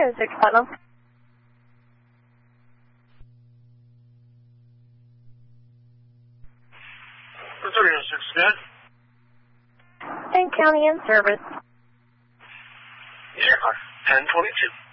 306 Putnam. 306 good. Dane County in service. Yeah, 1022.